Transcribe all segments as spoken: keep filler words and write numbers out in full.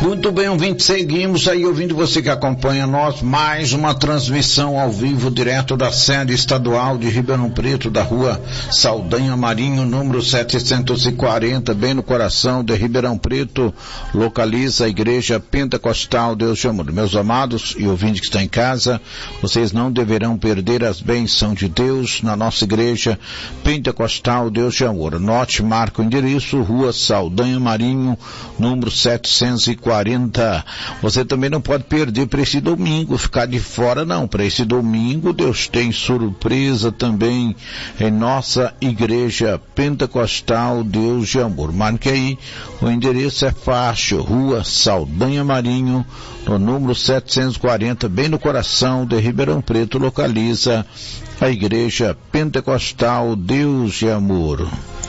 Muito bem, ouvinte, seguimos aí ouvindo você que acompanha nós, mais uma transmissão ao vivo direto da sede estadual de Ribeirão Preto, da rua Saldanha Marinho, número setecentos e quarenta, bem no coração de Ribeirão Preto, localiza a Igreja Pentecostal Deus de Amor. Meus amados e ouvintes que estão em casa, vocês não deverão perder as bênçãos de Deus na nossa Igreja Pentecostal Deus de Amor. Note, marca o endereço, rua Saldanha Marinho, número setecentos e quarenta. Você também não pode perder para esse domingo, ficar de fora não. Para esse domingo Deus tem surpresa também em nossa Igreja Pentecostal Deus de Amor. Marque aí, o endereço é fácil, rua Saldanha Marinho, no número setecentos e quarenta, bem no coração de Ribeirão Preto, localiza a Igreja Pentecostal Deus de Amor.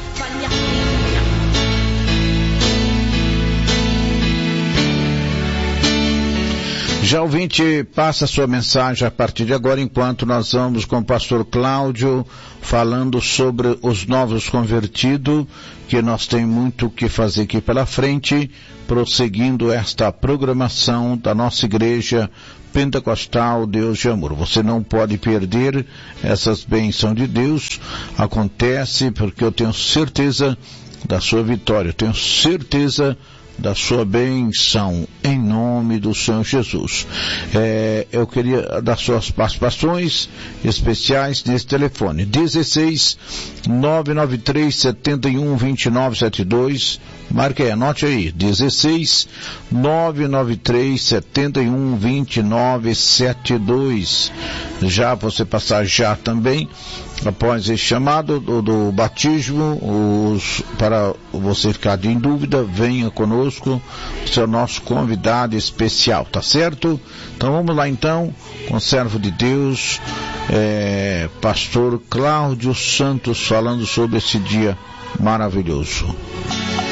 Já o ouvinte, passa a sua mensagem a partir de agora, enquanto nós vamos com o pastor Cláudio falando sobre os novos convertidos, que nós temos muito o que fazer aqui pela frente, prosseguindo esta programação da nossa Igreja Pentecostal Deus de Amor. Você não pode perder essas bênçãos de Deus, acontece porque eu tenho certeza da sua vitória, eu tenho certeza da sua bênção, em nome do Senhor Jesus. É, eu queria dar suas participações especiais nesse telefone, dezesseis, nove nove três, sete um, dois nove sete dois, marque aí, anote aí, dezesseis, nove nove três, sete um, dois nove sete dois. Já você passar já também, após esse chamado do, do batismo, os, para você ficar em dúvida, venha conosco, você é o nosso convidado especial, tá certo? Então vamos lá então, com o servo de Deus, é, pastor Cláudio Santos, falando sobre esse dia maravilhoso.